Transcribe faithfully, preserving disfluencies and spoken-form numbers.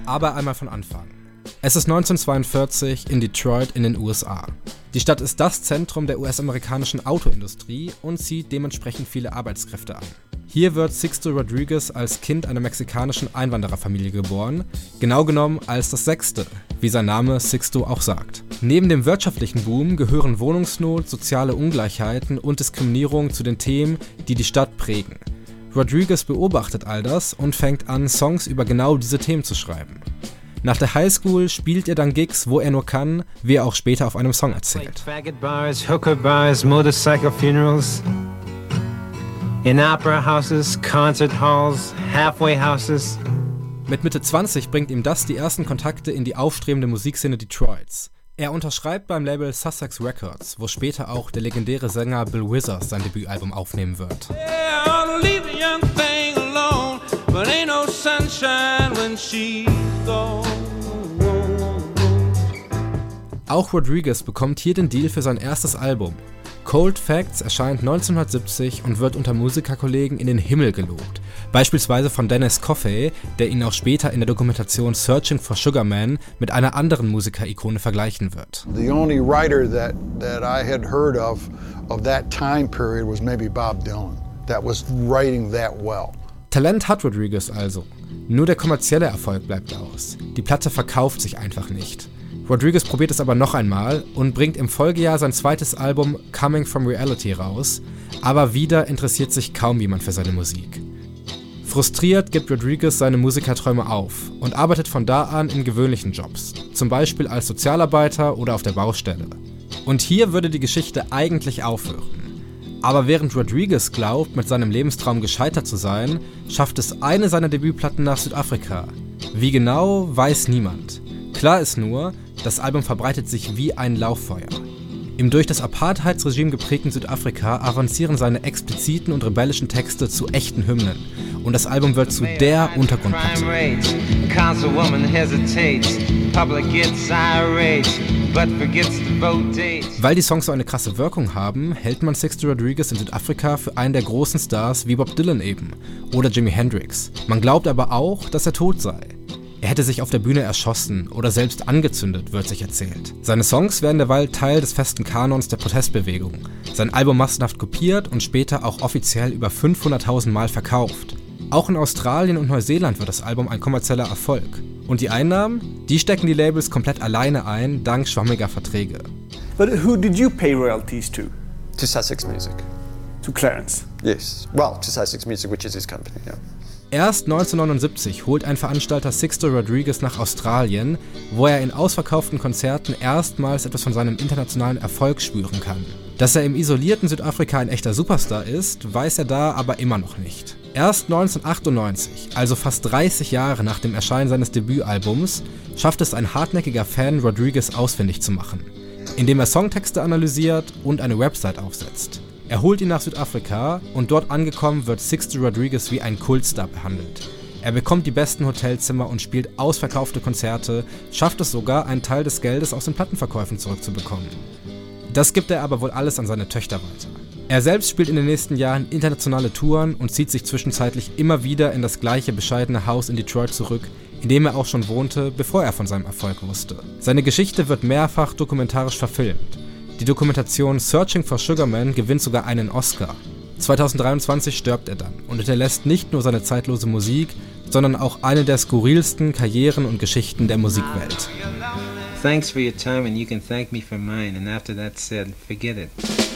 Aber einmal von Anfang. Es ist neunzehnhundertzweiundvierzig in Detroit in den U S A. Die Stadt ist das Zentrum der U S-amerikanischen Autoindustrie und zieht dementsprechend viele Arbeitskräfte an. Hier wird Sixto Rodriguez als Kind einer mexikanischen Einwandererfamilie geboren, genau genommen als das sechste, wie sein Name Sixto auch sagt. Neben dem wirtschaftlichen Boom gehören Wohnungsnot, soziale Ungleichheiten und Diskriminierung zu den Themen, die die Stadt prägen. Rodriguez beobachtet all das und fängt an, Songs über genau diese Themen zu schreiben. Nach der Highschool spielt er dann Gigs, wo er nur kann, wie er auch später auf einem Song erzählt. Faggot bars, hooker bars, motorcycle funerals, in opera houses, concert halls, halfway houses. Mit Mitte zwanzig bringt ihm das die ersten Kontakte in die aufstrebende Musikszene Detroits. Er unterschreibt beim Label Sussex Records, wo später auch der legendäre Sänger Bill Withers sein Debütalbum aufnehmen wird. Auch Rodriguez bekommt hier den Deal für sein erstes Album. Cold Facts erscheint neunzehnhundertsiebzig und wird unter Musikerkollegen in den Himmel gelobt. Beispielsweise von Dennis Coffey, der ihn auch später in der Dokumentation Searching for Sugar Man mit einer anderen Musiker-Ikone vergleichen wird. The only writer that that I had heard of of that time period was maybe Bob Dylan. That was writing that well. Talent hat Rodriguez also. Nur der kommerzielle Erfolg bleibt aus. Die Platte verkauft sich einfach nicht. Rodriguez probiert es aber noch einmal und bringt im Folgejahr sein zweites Album Coming from Reality raus, aber wieder interessiert sich kaum jemand für seine Musik. Frustriert gibt Rodriguez seine Musikerträume auf und arbeitet von da an in gewöhnlichen Jobs, zum Beispiel als Sozialarbeiter oder auf der Baustelle. Und hier würde die Geschichte eigentlich aufhören. Aber während Rodriguez glaubt, mit seinem Lebenstraum gescheitert zu sein, schafft es eine seiner Debütplatten nach Südafrika. Wie genau, weiß niemand. Klar ist nur, das Album verbreitet sich wie ein Lauffeuer. Im durch das Apartheidsregime geprägten Südafrika avancieren seine expliziten und rebellischen Texte zu echten Hymnen und das Album wird zu der Untergrundplatte. Weil die Songs so eine krasse Wirkung haben, hält man Sixto Rodriguez in Südafrika für einen der großen Stars wie Bob Dylan eben oder Jimi Hendrix. Man glaubt aber auch, dass er tot sei. Er hätte sich auf der Bühne erschossen oder selbst angezündet, wird sich erzählt. Seine Songs werden derweil Teil des festen Kanons der Protestbewegung. Sein Album massenhaft kopiert und später auch offiziell über fünfhunderttausend Mal verkauft. Auch in Australien und Neuseeland wird das Album ein kommerzieller Erfolg. Und die Einnahmen? Die stecken die Labels komplett alleine ein, dank schwammiger Verträge. But who did you pay royalties to? To Sussex Music. To Clarence? Yes. Well, to Sussex Music, which is his company, yeah. Erst neunzehnhundertneunundsiebzig holt ein Veranstalter Sixto Rodriguez nach Australien, wo er in ausverkauften Konzerten erstmals etwas von seinem internationalen Erfolg spüren kann. Dass er im isolierten Südafrika ein echter Superstar ist, weiß er da aber immer noch nicht. Erst neunzehnhundertachtundneunzig, also fast dreißig Jahre nach dem Erscheinen seines Debütalbums, schafft es ein hartnäckiger Fan, Rodriguez ausfindig zu machen, indem er Songtexte analysiert und eine Website aufsetzt. Er holt ihn nach Südafrika und dort angekommen wird Sixto Rodriguez wie ein Kultstar behandelt. Er bekommt die besten Hotelzimmer und spielt ausverkaufte Konzerte, schafft es sogar, einen Teil des Geldes aus den Plattenverkäufen zurückzubekommen. Das gibt er aber wohl alles an seine Töchter weiter. Er selbst spielt in den nächsten Jahren internationale Touren und zieht sich zwischenzeitlich immer wieder in das gleiche bescheidene Haus in Detroit zurück, in dem er auch schon wohnte, bevor er von seinem Erfolg wusste. Seine Geschichte wird mehrfach dokumentarisch verfilmt. Die Dokumentation Searching for Sugar Man gewinnt sogar einen Oscar. zweitausenddreiundzwanzig stirbt er dann und hinterlässt nicht nur seine zeitlose Musik, sondern auch eine der skurrilsten Karrieren und Geschichten der Musikwelt. Thanks for your time and you can thank me for mine and after that's said, forget it.